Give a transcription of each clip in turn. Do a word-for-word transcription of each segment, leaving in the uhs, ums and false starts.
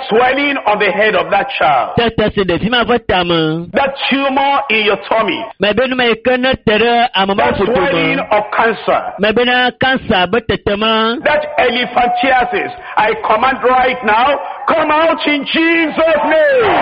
swelling on the head of that child. Tata se de fima vatama. That tumor in your tummy. Mabenu me kana tere amama That swelling futuma. of cancer. Mabena cancer betetama. That elephantiasis. I command right now, come out in Jesus' name.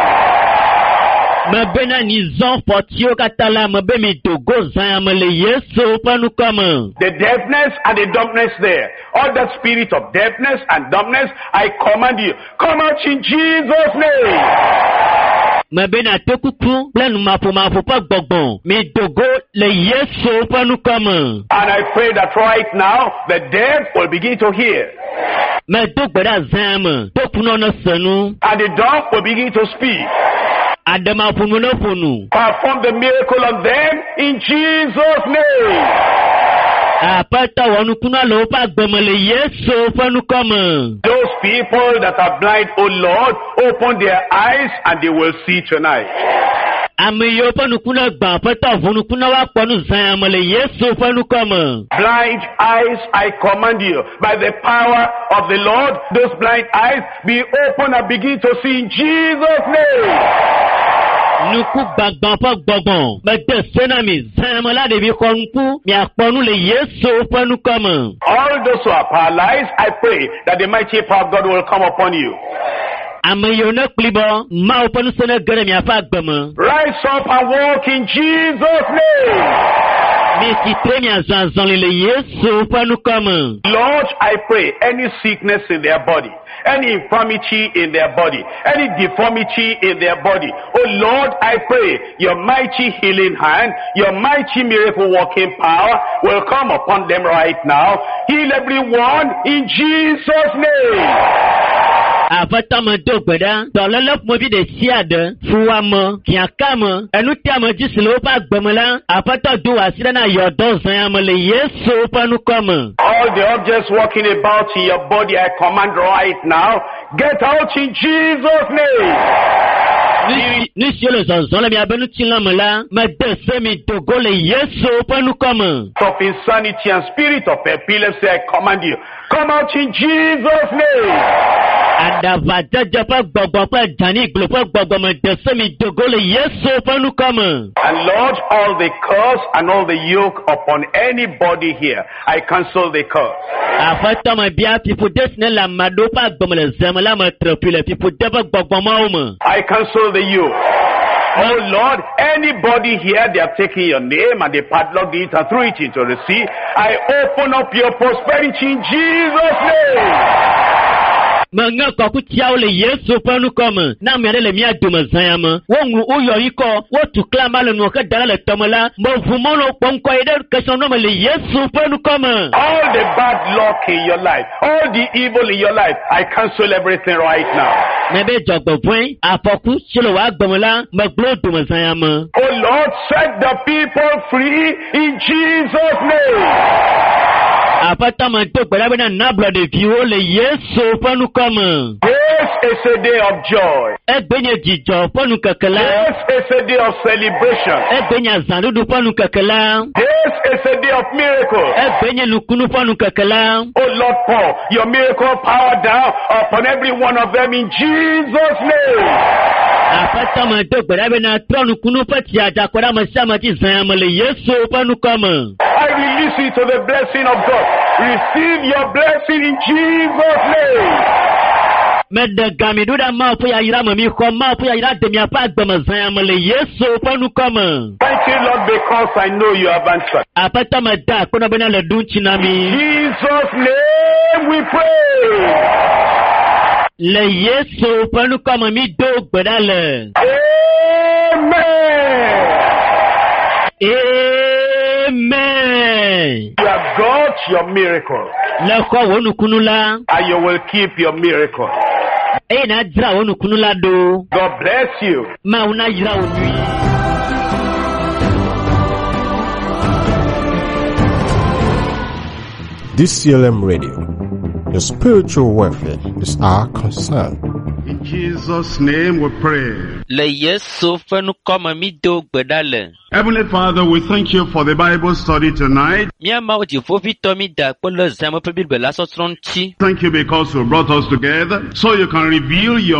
Mabena nizon potio katala mabemi togo zayamale yeso panu kama. The deafness and the dumbness there. All that spirit of deafness and dumbness, I command you, come out in Jesus' name. Mabena tokuku planu mafu mafu pa gbogbo. Mi togo le yeso panu kama. And I pray that right now, the deaf will begin to hear. Me dogbeda zayama. Tokuno no sanu. And the dumb will begin to speak. Adama funu no funu. Perform the miracle on them in Jesus' name. Apata wanu kuna lopa gbemele yeso panu kama. Those people that are blind, oh Lord, open their eyes and they will see tonight. Amiyo panu kuna gba apata funu kuna wa panu zayamale yeso panu kama. Blind eyes, I command you, by the power of the Lord, those blind eyes be open and begin to see in Jesus' name. Nuku gbagban pa gbogbo. Mede senami zayamala de bi konku. Mi akponu le yeso panu kama. All those who are paralyzed, I pray that the mighty power of God will come upon you. Amiyo ne klibo. Ma opanu sene gere mi afa gbema. Rise up and walk in Jesus' name. Mi kitre mi azanzan le yeso panu kama. Lord, I pray any sickness in their body, any infirmity in their body, any deformity in their body. Oh Lord, I pray your mighty healing hand, your mighty miracle working power will come upon them right now. Heal everyone in Jesus' name. Avata me dogbeda. Dolele mo bi de siade. Fuwa mo. Kiaka mo. Enu tia mo jisilo pa gbemela. Avata do asida na yodo zayamale yeso panu kama. All the objects walking about in your body, I command right now, get out in Jesus' name. Ni si le zanzan le mi abenu tilamela. Me dese mi dogo le yeso panu kama. Of insanity and spirit of epilepsy, I command you, come out in Jesus' name. Adava japa gbogbo pa jani glopa gbogbo me dese mi dogo le yeso panu kama. And Lord, all the curse and all the yoke upon anybody here, I cancel the curse. Avata me bia people desne la mado pa gbomele zemela me tropile people deba gbogbo ma uma. I cancel the yoke. Oh Lord, anybody here, they have taken your name and they padlocked it and threw it into the sea. I open up your prosperity in Jesus' name. Manga kwaku tiao le yeso panu kama. Na miare le miya duma zayama. Wongu uyo yiko. Wotu klama le nuoka dara le tomala. Mwavumono ponko ede kesonoma le yeso panu kama. All the bad luck in your life, all the evil in your life, I cancel everything right now. Nebe jogbo pwen. Afoku chilo wa gbomola. Maglo duma zayama. Oh Lord, set the people free in Jesus' name. Apata manto kwelabena nabla de viwo le yeso panu kama. This is a day of joy. Egbenye jijo panu kakala. This is a day of celebration. Egbenye zandudu panu kakala. This is a day of miracle. Egbenye lukunu panu kakala. Oh Lord, pour your miracle power down upon every one of them in Jesus' name. Apata manto kwelabena tronu kunu pati ajakwara masama ti zayamale yeso panu kama. I release you to the blessing of God. Receive your blessing in Jesus' name. Mede gamiduda mapu ya ira mami kwa mapu ya ira demia pa gbama zayamale yeso panu kama. Thank you, Lord, because I know you have answered. Apata mada kuna bena le dunchi nami. In Jesus' name we pray. Le yeso panu kama mi do gbedale. Amen. Amen. You have got your miracle. Le kwa wonu kunula. And you will keep your miracle. E na jira wonu kunula do. God bless you. Ma una jira wonu. D C L M Radio. The spiritual welfare is our concern. In Jesus' name we pray. Le yeso fenu kama mi do gbedale. Heavenly Father, we thank you for the Bible study tonight. Thank Thank you because you brought us together so you can reveal your